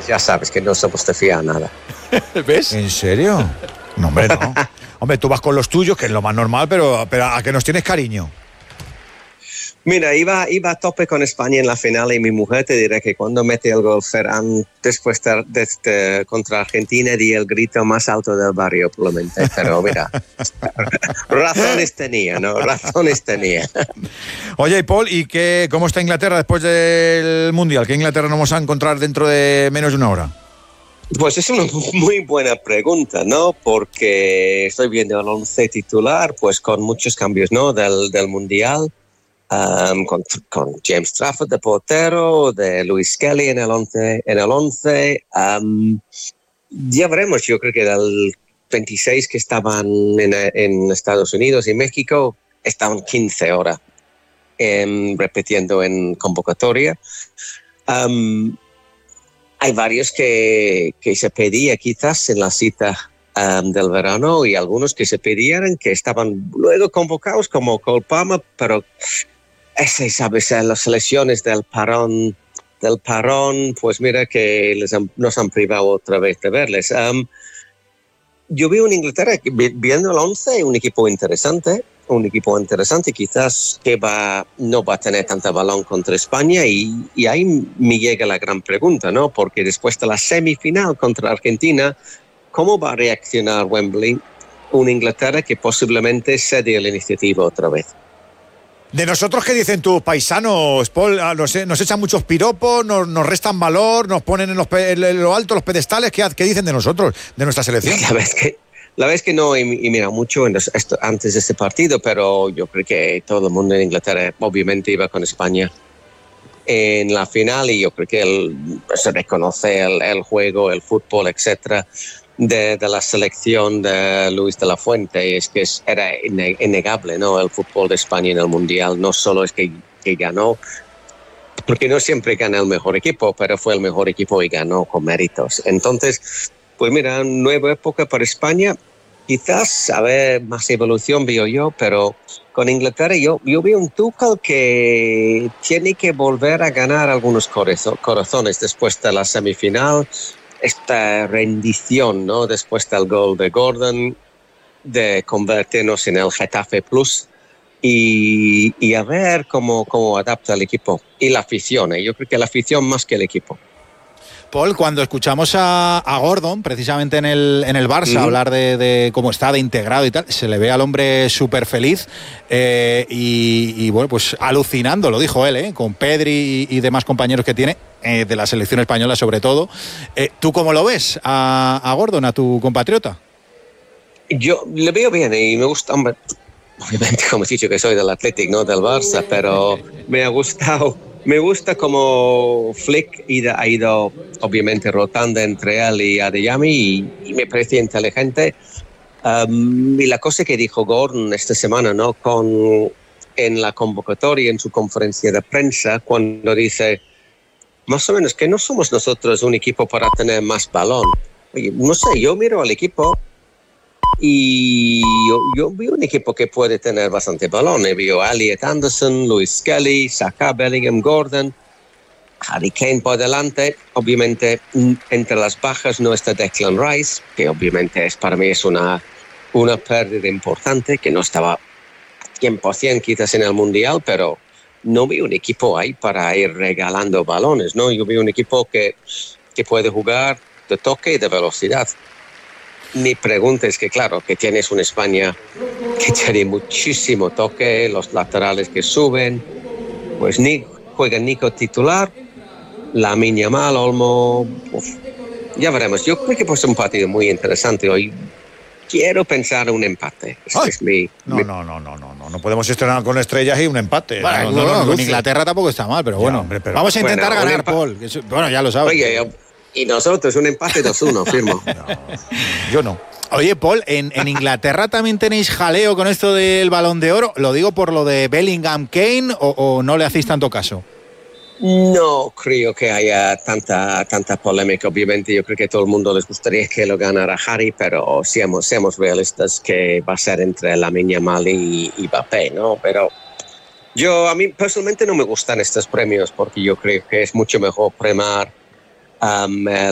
ya sabes que no somos de fiar nada. ¿Ves? ¿En serio? No, hombre, no. Hombre, tú vas con los tuyos, que es lo más normal, pero a que nos tienes cariño. Mira, iba a tope con España en la final y mi mujer te dirá que cuando mete el gol Ferran después contra Argentina di el grito más alto del barrio, probablemente. Pero mira, razones tenía, ¿no? Razones tenía. Oye, Paul, ¿y cómo está Inglaterra después del Mundial? ¿Qué Inglaterra nos vamos a encontrar dentro de menos de una hora? Pues es una muy buena pregunta, ¿no? Porque estoy viendo el 11 titular, pues con muchos cambios, ¿no? Del Mundial. Con James Trafford de portero, de Luis Kelly en el 11. Ya veremos, yo creo que del 26 que estaban en Estados Unidos y México, estaban 15 ahora repitiendo en convocatoria. Hay varios que se pedía quizás en la cita del verano y algunos que se pedían que estaban luego convocados como Cole Palmer, pero sabes, las selecciones del parón, pues mira que nos han privado otra vez de verles. Yo veo en Inglaterra, viendo el 11, un equipo interesante, quizás que no va a tener tanta balón contra España y ahí me llega la gran pregunta, ¿no? Porque después de la semifinal contra Argentina, ¿cómo va a reaccionar Wembley? Una Inglaterra que posiblemente cede la iniciativa otra vez. De nosotros, ¿qué dicen tus paisanos, Paul? Nos echan muchos piropos, nos restan valor, nos ponen en lo alto los pedestales. ¿Qué dicen de nosotros, de nuestra selección? La verdad es que no he mirado mucho antes de este partido, pero yo creo que todo el mundo en Inglaterra obviamente iba con España en la final y yo creo que se reconoce el juego, el fútbol, etcétera, de la selección de Luis de la Fuente. Es que era innegable, ¿no? El fútbol de España en el Mundial no solo es que ganó, porque no siempre gana el mejor equipo, pero fue el mejor equipo y ganó con méritos. Entonces, pues mira, nueva época para España. Quizás a ver más evolución veo yo, pero con Inglaterra yo veo un Tuchel que tiene que volver a ganar algunos corazones después de la semifinal. Esta rendición, ¿no? Después del gol de Gordon, de convertirnos en el Getafe Plus y a ver cómo adapta el equipo y la afición. Yo creo que la afición más que el equipo. Paul, cuando escuchamos a Gordon, precisamente en el Barça, hablar de cómo está, de integrado y tal, se le ve al hombre súper feliz y bueno, pues alucinando, lo dijo él, con Pedri y demás compañeros que tiene, de la selección española sobre todo. ¿Tú cómo lo ves a Gordon, a tu compatriota? Yo le veo bien y me gusta, hombre, obviamente como he dicho que soy del Athletic, no del Barça, pero me ha gustado. Me gusta como Flick ha ido obviamente rotando entre él y Adeyemi y me parece inteligente. Y la cosa que dijo Gordon esta semana, ¿no? En la convocatoria, en su conferencia de prensa, cuando dice más o menos que no somos nosotros un equipo para tener más balón. Oye, no sé, yo miro al equipo y yo veo un equipo que puede tener bastante balón. Veo a Elliot Anderson, Luis Kelly, Saka, Bellingham, Gordon, Harry Kane por delante. Obviamente entre las bajas no está Declan Rice, que obviamente para mí es una pérdida importante, que no estaba 100% quizás en el Mundial, pero no veo un equipo ahí para ir regalando balones, ¿no? Yo veo un equipo que puede jugar de toque y de velocidad. Mi pregunta es que, claro, que tienes una España que tiene muchísimo toque, los laterales que suben, pues juega Nico titular, Lamine Yamal, Olmo, ya veremos. Yo creo que puede ser un partido muy interesante hoy. Quiero pensar en un empate. No podemos estrenar con estrellas y un empate. Bueno, con Inglaterra tampoco está mal, pero bueno. Hombre, vamos a intentar ganar, Paul. Bueno, ya lo sabes. Oye, y nosotros, un empate 2-1, firmo. Yo no. Oye, Paul, ¿en Inglaterra también tenéis jaleo con esto del Balón de Oro? ¿Lo digo por lo de Bellingham Kane o no le hacéis tanto caso? No creo que haya tanta polémica. Obviamente yo creo que a todo el mundo les gustaría que lo ganara Harry, pero seamos realistas que va a ser entre Lamine Yamal y Mbappé, ¿no? Pero a mí personalmente no me gustan estos premios porque yo creo que es mucho mejor premiar